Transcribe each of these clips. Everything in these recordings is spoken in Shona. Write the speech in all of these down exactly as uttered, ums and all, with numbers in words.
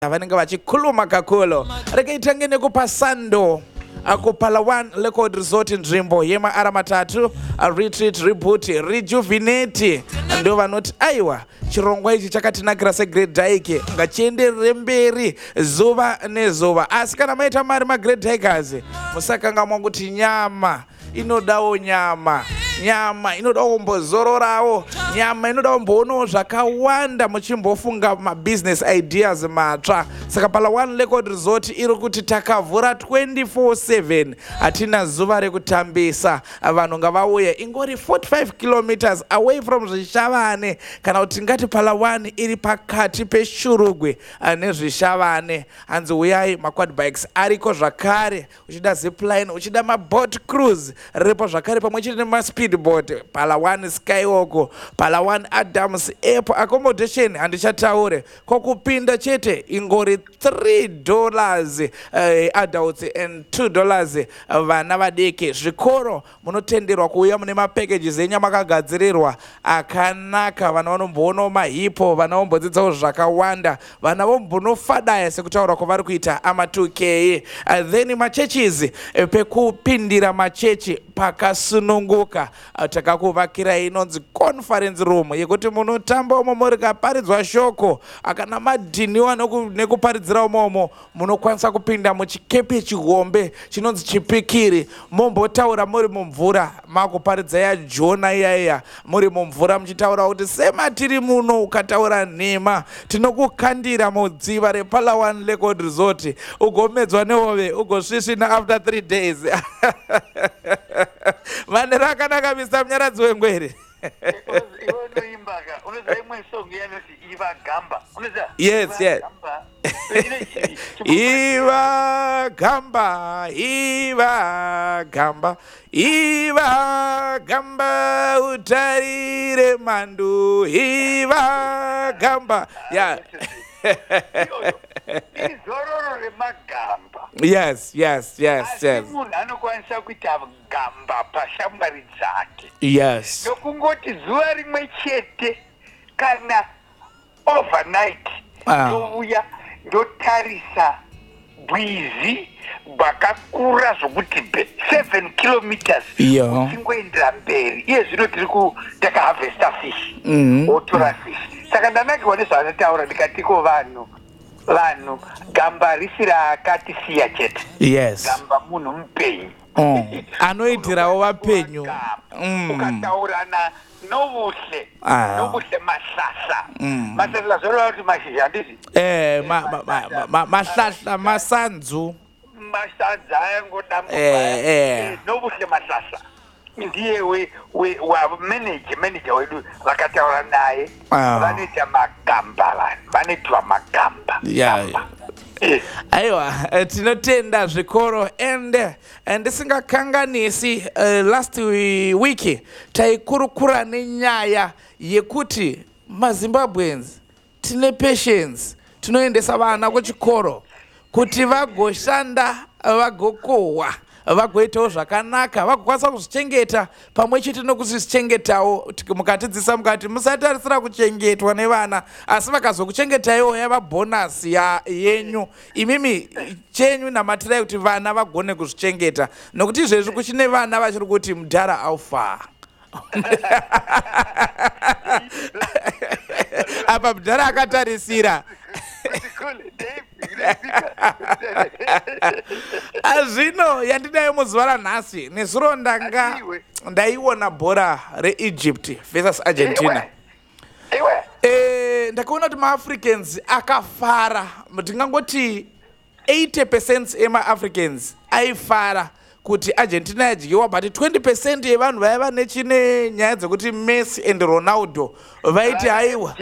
vanenge vachikhuluma kakulu rekaitenge nekupa sando kupalawan Record Resort nzvimbo yemaara matatu retreat reboot rejuvenate ndo vanoti aiwa chirongwa ichi chakatinakira seGreat Dyke ngachienderere mberi zuva nezuva. Asi kana maita mari maGreat Dykers musakanga mwanguti nyama inodawo nyama nyama inodawo kumbozororawo nyama inodawo mboonawo zvakawanda muchimbofunga mabusiness ideas matsva. Saka Palawan Record Resort iri kuti takavhura twenty-four seven hatina zuva rekutambisa. Vanhu ngavauye, ingori forty-five kilometers away from Zvishavane, kana kuti ngati Palawan iri pakati peshurugwe nezvishavane. Hanzi uyai, maquad bikes ariko zvakare, uchida zipline, uchida maboat cruise ripo zvakare pamwe chete nemaspeedboat. Palawan Skywalk, Palawan Adams App accommodation handichataure, kokupinda chete ingori three dollars uh, adults and two dollars vana vadiki. Zvikoro munotenderwa kuuya mune mapackages enya makagadzirirwa akanaka. Vana vanomboona mahipo, vana vombodzidzawo zvakawanda, vana vombonofadaya sekutaura kwavari kuita ama two K. Uh, then machurches, uh, pekupindira machechi pakasununguka. Uh, takakuvakira inonzi conference room yekuti munotamba umo muri kaparidzwa shoko akana madhiniwa nekuparidzira umomo munokwanisa kupinda muchikepe chihombe chinonzi chipikiri mombotaura muri mumvura makuparidza ya Jona iyaya muri mumvura muchitaura kuti sema tiri muno ukataura nhema tinokukandira mudziva rePalawan Record Resort ugomedzwa nehove ugosvisvina after three days. Manero akanaka misa Munyaradzi wengwere. Yes, yes. Iva Gamba, Iva Gamba, Iva Gamba, utarire mandu, Iva Gamba. Yeah. Yes, yes, yes, yes. Yes. Nokungoti zuva rimwe chete kana overnight ndovuya ndotarisa bwizi bwakakura zvokuti seven kilometers uchingoendera mberi. Iye zvino tiri takaharvesta fish otora fish. Saka ndanakirwa nezvaanotaura ndikatiko vanhu vanhu gamba risira akatisiya chete. Yes. Gamba munhu mupenyu. Oh. Anoitirawo vapenyu. Ukataurana novuhle novuhle masasa masasa zvoreva kuti mashizha handizvi eh mahlahla masanzu masanzu ayangodambuka novuhle masasa. Ndiye wamanager manager wedu vakataura naye vanoita magamba vanhu vanoitwa magamba. Aiwa, tinotenda zvikoro and ndisingakanganisi uh, last week taikurukura nenyaya yekuti maZimbabweans tine patience, tinoendesa vana kuchikoro kuti vagoshanda vagokohwa vagoitawo zvakanaka vagokwanisa kuzvichengeta pamwe chete nokuzvichengetawo mukatidzisa mukati musatarisira kuchengetwa nevana asi vakazokuchengetaiwo yava bhonasi yenyu imimi chenyu namatirai kuti vana vagone kuzvichengeta nokuti izvezvi kuchine vana vachiri kuti mudhara aufa. Apa mudhara akatarisira azvino yandinayo muzuva ranhasi nezuro ndanga ndaiona bhora reEgypt versus Argentina. Eh, ndakaona kuti maAfricans akafara, ndingangoti eighty percent emaAfricans aifara kuti Argentina yadyiwa, but twenty percent yevanhu vaiva nechine nyaya dzekuti Messi and Ronaldo vaiti haiwa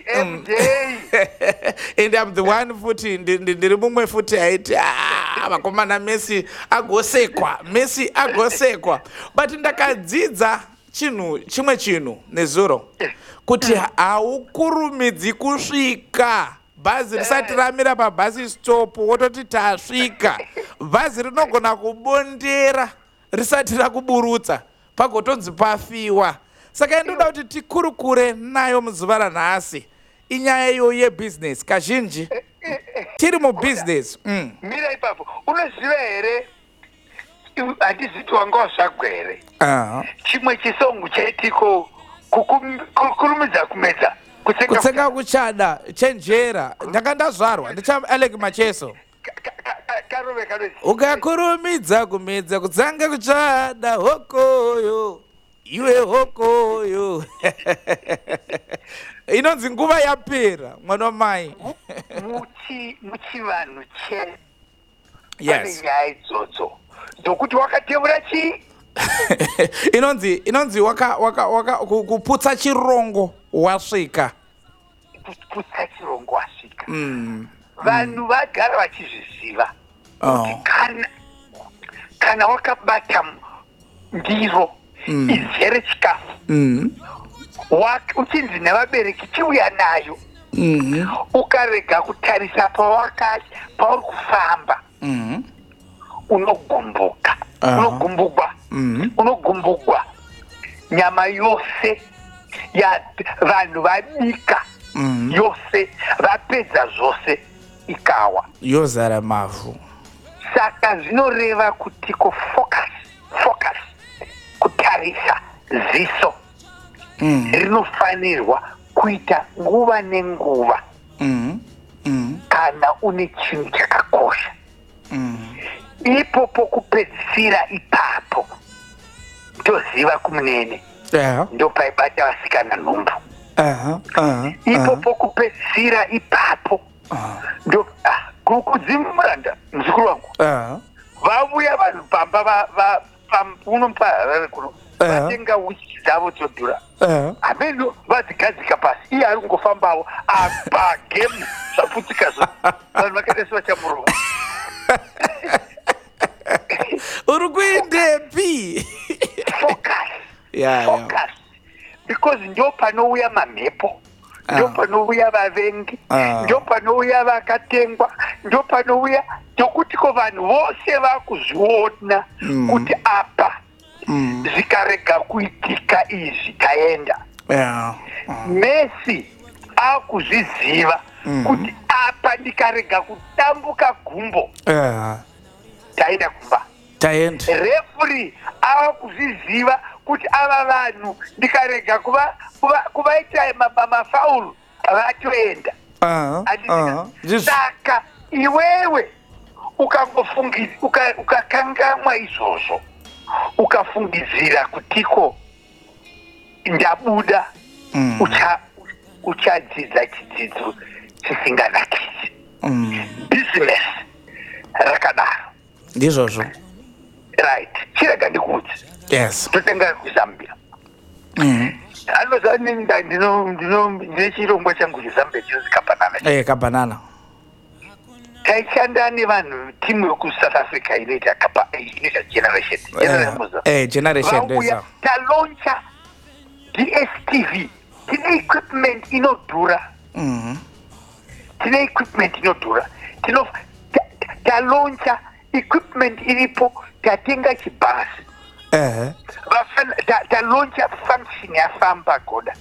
and I'm the one futi ndiri mumwe futi aiti vakomana Messi agosekwa Messi agosekwa. But ndakadzidza chinhu chimwe chinhu nezuro kuti haukurumidzi kusvika bhazi risati ramira pabhasi stop wototi tasvika. Bhazi rinogona kubondera risati rakuburutsa pagotonzi pafiwa. Saka ndoda kuti tikurukure nayo muzuva ranhasi inyaya iyo yebusiness kazhinji tiri mu business. Mm. Mira ipapo. Unoziva here handiziti wanga wasvagwere. Ah. Chimwe chisongo chaitiko kukurumidza kumedza. Kutsenga kuchada chenjera. Ndanga ndazvarwa ndicha Alec Macheso. Karove karove. Ukakurumidza kumedza kutsenga kuchada hokoyo. Iwe hokoyo. Inonzi nguva yapera mwana wamai. Muchi muchi vanhu che. Yes. Nyaya idzodzo dzokuti wakateura chi inonzi inonzi waka waka waka kuputsa chirongo wasvika. Kuputsa chirongo wasvika. Mm. Vanhu vagara vachizviziva kuti kana kana wakabata ndiro izere chikafu uchinzi nevabereki chiuya nayo ukarega kutarisa pauri kufamba unogumbuka unogumbugwa unogumbugwa nyama yose ya vanhu vabika yose vapedza zvose ikawa yozara mavhu. Saka zvinoreva kuti ko focus focus kutarisa ziso rinofanirwa kuita nguva nenguva kana une chinhu chakakosha. Ipopo kupedzisira ipapo ndoziva kumunene ndo paibata vasikana nhumbu. Ipopo kupedzisira ipapo ndo kudzimuranda muzukuru wangu vavuya vanhu pamba unopa vatenga wichi dzavo dzodhura ameno vadzigadzika pasi iye ari kungofambawo apa gemu zvaputsikazo vanhu vakaita sevachamurova. Uri kuendepi? Focus. Yeah, focus. Yeah. Because ndo panouya mamhepo, ndo panouya vavengi, ndo panouya vakatengwa, ndo panouya tokuti ko vanhu vose vakuzviona kuti apa zvikarega kuitika izvi taenda. Messi akuzviziva kuti apa ndikarega kutambuka gumbo taenda kumba. Referee akuzviziva kuti ava vanhu ndikarega kuva kuvaita mafaulu vatoenda. Saka iwewe ukakangamwa izvozvo ukafungidzira kutiko ndabuda uchadzidza chidzidzo chisinganakisi. Business rakadaro ndizvozvo. Right. Chirega ndikuudze. Yes. Totenga kuZambia. Anoza ninda ndino ndino ndechirongwa changu kuZambia chinzi Kabanana. Eh, Kabanana. Taishanda nevanhu timu yoku South Africa inoita kapa inoita generation. Generation. Eh, generation ndeza. Taloncha D S T V. Tine equipment inodhura. Mhm. Tine equipment inodhura. Tino taloncha equipment iripo tatenga chibhasi. Eh. Vafana taloncha function yafamba goda.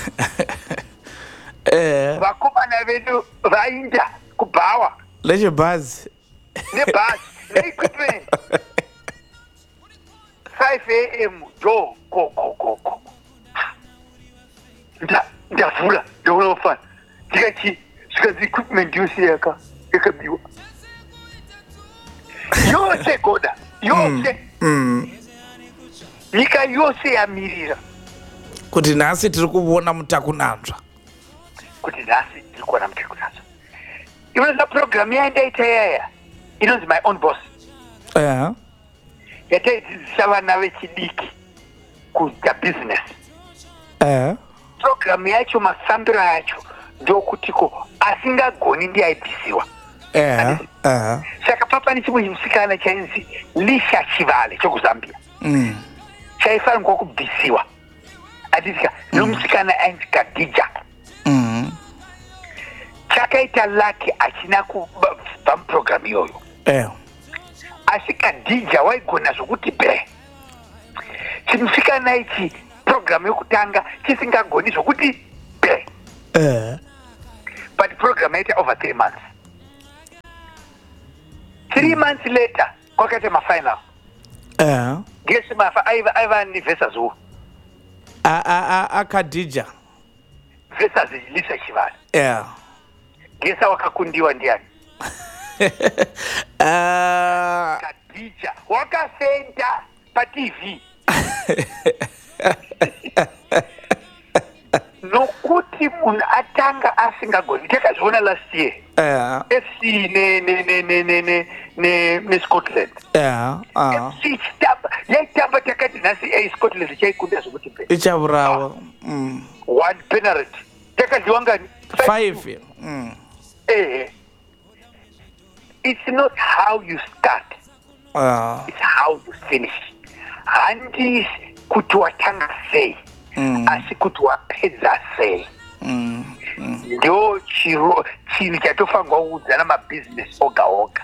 Eh. Vakomana vedu vainda kubhawa. Leje buzz. Ne bus, ne equipment. five A M do go go go go. Nda ndavula ndovula fana. Ndikachi sikazi equipment yose yaka yakabiwa. Yose goda, yose. Mm. Nyika yose yamirira. Kuti nhasi tiri kuona mutakunanzva. Kuti nhasi tiri kuona mutakunanzva. Iwona program yaindaita yaya inonzi My Own Boss. Eh. Yataidzidzisa vana vechidiki kuita business. Eh. Program yacho mafambiro yacho ndokutiko asingagoni ndiaibhisiwa. Eh. Eh. Saka papa nechimwe chimusikana chainzi Lisha Chivale chokuZambia. Mm. Chaifanirwa kubhisiwa. Adisika nomusikana ainzi Khadija. Mm. Chakaita laki achina kubva muprogramu iyoyo. Eh. Asi Khadija waigona zvokuti be. Chimusikana ichi program yokutanga chisingagoni zvokuti be. Eh. But program yaita over three months. three months later kwakaita mafinal. Eh. Gesi mafa aiva aiva ni versus who? A a a Khadija. Versus Lisa Shivali. Yeah. Gesa wakakundiwa ndiani? Uh, Khadija wakasenta pa T V. Nokuti munhu atanga asingagoni. Takazviona last year. yeah. F C ne ne ne ne ne ne ne ne Scotland. Yeah. Uh. F C chitamba yaitamba takati nhasi a Scotland chaikunda zvokuti pe. Ichavurawa. Mm. One penalty. Takadliwa ngani? Five. Mm. Eh. It's not how you start. Uh. It's how you finish. Handis kuti watanga sei. Mm. Asi kuti wapedza sei. Mm. Mm. Ndio chiro chinhu chatofangwa kuudzana mabusiness oga oga.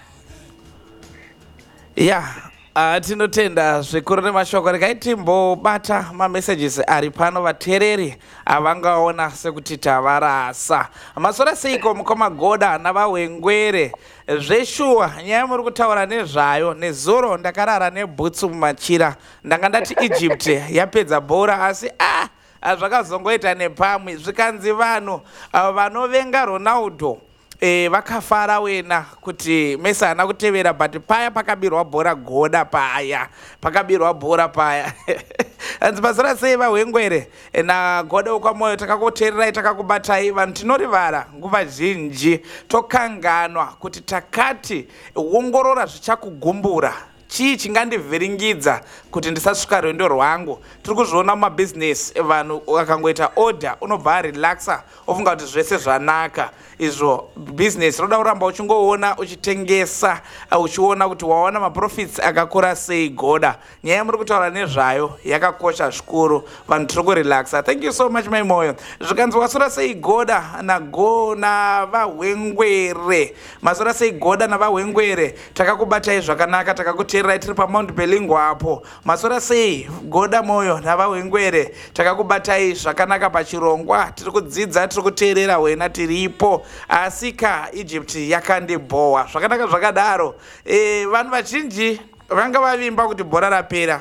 Yeah. Uh, tinotenda zvikuru nemashoko regai timbobata mamessages ari pano vateereri avangaona sekuti tavarasa. Masora seiko mukoma Goda navahwengwere zveshuwa nyaya muri kutaura nezvayo nezuro ndakarara nebhutsu mumachira ndanga ndati Egypt yapedza bhora asi ah zvakazongoita nepamwe zvikanzi vanhu vanovenga Ronaldo Eh, vakafara wena kuti Messi haana kutevera but paya pakabirwa bhora Goda paya pakabirwa bhora paya hanzi mazora sei vahwengwere naGoda wekwamoyo takakuteererai takakubatai vanhu tinorivara nguva zhinji tokanganwa kuti takati ongorora zvichakugumbura chii chingandivhiringidza kuti ndisasvika rwendo rwangu. Tiri kuzviona mumabhizinesi vanhu vakangoita order unobva relaxa ofunga kuti zvese zvanaka. Izvo business roda kuramba uchingoona uchitengesa uchiona kuti waona maprofits akakura sei. Goda nyaya muri kutaura nezvayo yakakosha zvikuru vanhu tiri kurelaxa. Thank you so much my moyo. Zvikanzi wasora sei Goda nago navahwengwere masora sei Goda navahwengwere takakubatai zvakanaka takakuteererai tiri paMount Belingo apo. Masora sei Goda moyo navahwengwere takakubatai zvakanaka pachirongwa tiri kudzidza tiri kuteerera wena tiripo. Asika Egypt yakandibhowa zvakanaka zvakadaro. E, vanhu vazhinji vanga vavimba kuti bhora rapera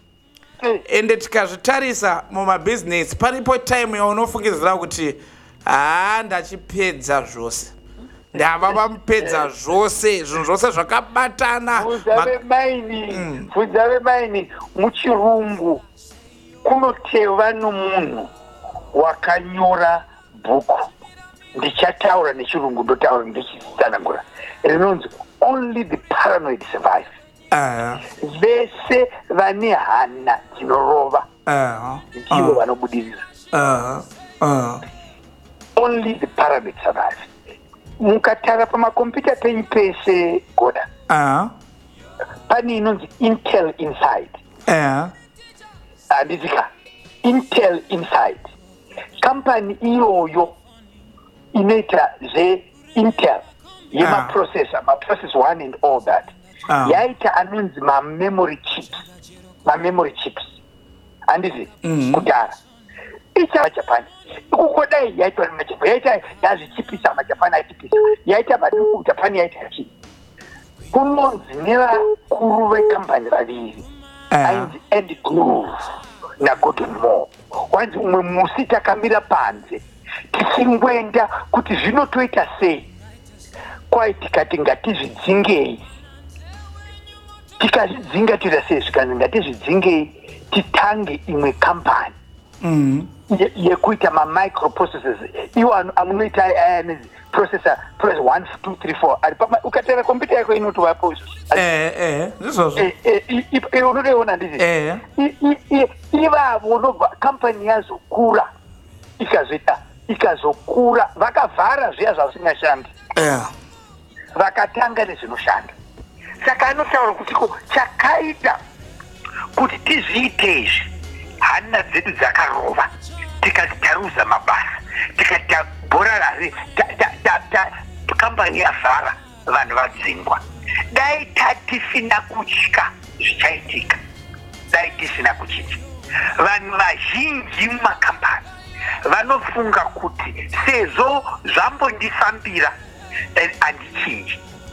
ende tikazvitarisa mumabhizinesi paripo time yaunofungidzira kuti haa ndachipedza zvose ndava vamupedza zvose zvinhu zvose zvakabatana. Vudza maini vudza vemaini muchirungu kunoteva nomunhu wakanyora bhuku ndichataura nechirungu ndotaura ndichisitsanangura rinonzi only the paranoid survive. Uh, vese vane hana dzinorova uh, ndivo uh, vanobudirira. uh, uh. Only the paranoid survive. Mukatara pamakombiyuta penyu pese Goda Uh, pane inonzi Intel Inside. uh, Andizika Intel Inside kampani iyoyo inoita zveIntel yemaprocessor maprocess one and all that uh. yaita anonzi mamemory chips mamemory chips handizi Mm. kudhara icha Japan kukodai yaitwa naJapan yaita yazvichipisa maJapan aitipisa yaita maduku Japan yaita chi kunonzi nevakuru vekampani vaviri Uh. ainzi Andy Grove naGordon Moore wanzi umwe musi takamira panze tichingoenda kuti zvinotoita sei kwai tikati ngatizvidzingei tikazvidzinga tira sei zvikanzi ngatizvidzingei titange imwe kampani Mm. yekuita mamicroprocessors iwo amunoita processor process one two three four ari pama ukatera kompyuta yako inotovapo Eh, eh, ndizvozvo. unotoiona ndizi Eh. ivavo unobva kampani yazokura ikazoita ikazokura vakavhara zviya zvasingashandi Yeah. vakatanga nezvinoshanda saka anotaura kuti ko chakaita kuti tizviite izvi hana dzedu dzakarova tikataruza mabasa tikata bhora rari kampani yavhara vanhu vadzingwa dai tatisina kutya zvichaitika dai tisina kuchicha vanhu vazhinji mumakampani vanofunga kuti sezvo zvambondifambira handichinji